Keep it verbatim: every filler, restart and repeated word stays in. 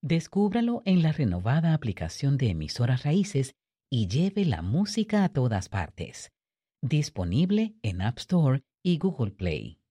Descúbralo en la renovada aplicación de Emisoras Raíces y lleve la música a todas partes. Disponible en App Store y Google Play.